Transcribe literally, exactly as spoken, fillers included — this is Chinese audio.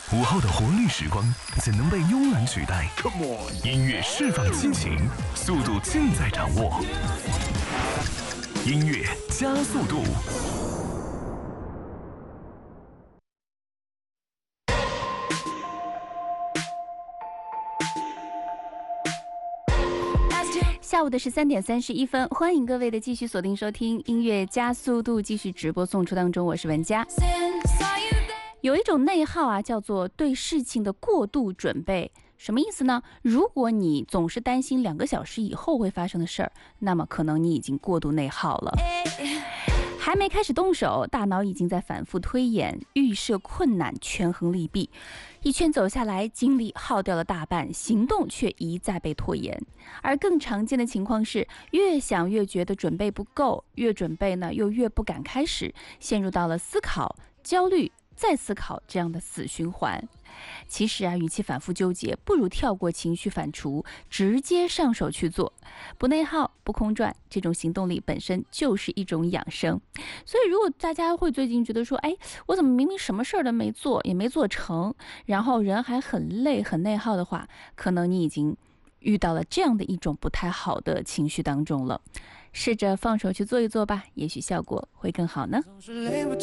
午后的活力时光怎能被慵懒取代？音乐释放激情，速度尽在掌握。音乐加速度。 下午的十三点三十一分，欢迎各位的继续锁定收听音乐加速度，继续直播送出当中，我是文佳。有一种内耗啊，叫做对事情的过度准备。什么意思呢？如果你总是担心两个小时以后会发生的事儿，那么可能你已经过度内耗了。还没开始动手，大脑已经在反复推演、预设困难、权衡利弊，一圈走下来，精力耗掉了大半，行动却一再被拖延。而更常见的情况是，越想越觉得准备不够，越准备呢又越不敢开始，陷入到了思考、焦虑、再思考这样的死循环。其实啊，与其反复纠结，不如跳过情绪反刍，直接上手去做，不内耗，不空转，这种行动力本身就是一种养生。所以如果大家会最近觉得说，哎，我怎么明明什么事儿都没做，也没做成，然后人还很累很内耗的话，可能你已经遇到了这样的一种不太好的情绪当中了。试着放手去做一做吧，也许效果会更好呢。